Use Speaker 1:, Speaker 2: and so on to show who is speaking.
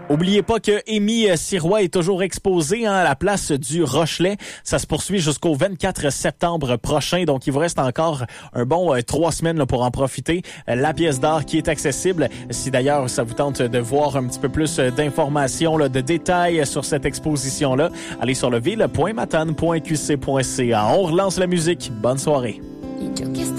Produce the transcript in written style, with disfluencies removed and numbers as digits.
Speaker 1: Oubliez pas que Amy Sirois est toujours exposée à la place du Rochelet. Ça se poursuit jusqu'au 24 septembre prochain. Donc, il vous reste encore un bon 3 semaines là, pour en profiter. La pièce d'art qui est accessible. Si d'ailleurs, ça vous tente de voir un petit peu plus d'informations, là, de détails sur cette exposition-là, allez sur le ville.matane.qc.ca. On relance la musique. Bonne soirée.